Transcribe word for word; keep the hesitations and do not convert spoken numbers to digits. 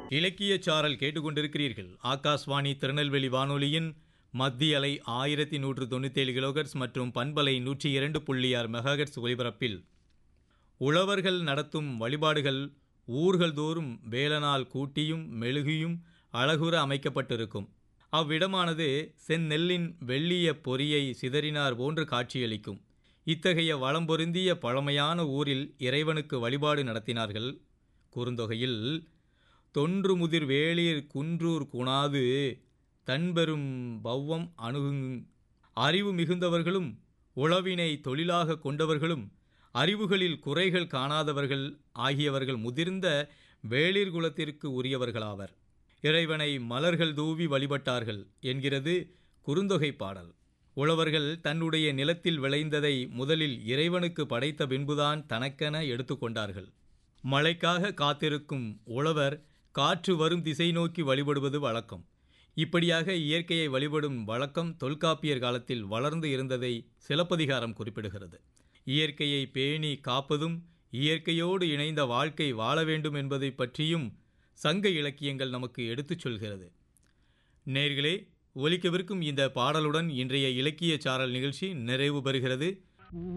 இலக்கியச் சாரல் கேட்டுக்கொண்டிருக்கிறீர்கள். ஆகாஷ்வாணி திருநெல்வேலி வானொலியின் மத்திய அலை ஆயிரத்தி நூற்று தொண்ணூத்தேழு கிலோகர்ட்ஸ் மற்றும் பண்பலை நூற்றி இரண்டு புள்ளி ஆறு மெகாஹெர்ட்ஸ் ஒலிபரப்பில் உழவர்கள் நடத்தும் வழிபாடுகள் ஊர்கள் தோறும் வேலனால் கூட்டியும் மெழுகியும் அழகுற அமைக்கப்பட்டிருக்கும். அவ்விடமானது செந்நெல்லின் வெள்ளிய பொறியை சிதறினார் போன்று காட்சியளிக்கும். இத்தகைய வளம் பொருந்திய பழமையான ஊரில் இறைவனுக்கு வழிபாடு நடத்தினார்கள். குறுந்தொகையில் தொன்று முதிர் வேளிர் குன்றூர் குணாது தன்பெரும் பௌவம் அணுகுங் அறிவு மிகுந்தவர்களும் உழவினை தொழிலாக கொண்டவர்களும் அறிவுகளில் குறைகள் காணாதவர்கள் ஆகியவர்கள் முதிர்ந்த வேளிர் குலத்திற்கு உரியவர்களாவர். இறைவனை மலர்கள் தூவி வழிபட்டார்கள் என்கிறது குறுந்தொகை பாடல். உழவர்கள் தன்னுடைய நிலத்தில் விளைந்ததை முதலில் இறைவனுக்கு படைத்த பின்புதான் தனக்கென எடுத்துக்கொண்டார்கள். மழைக்காக காத்திருக்கும் உழவர் காற்று வரும் திசை நோக்கி வழிபடுவது வழக்கம். இப்படியாக இயற்கையை வழிபடும் வழக்கம் தொல்காப்பியர் காலத்தில் வளர்ந்து இருந்ததை சிலப்பதிகாரம் குறிப்பிடுகிறது. இயற்கையை பேணி காப்பதும் இயற்கையோடு இணைந்த வாழ்க்கை வாழ வேண்டும் என்பதை பற்றியும் சங்க இலக்கியங்கள் நமக்கு எடுத்துச் சொல்கிறது. நேயர்களே, ஒலிக்கவிருக்கும் இந்த பாடலுடன் இன்றைய இலக்கிய சாரல் நிகழ்ச்சி நிறைவு பெறுகிறது.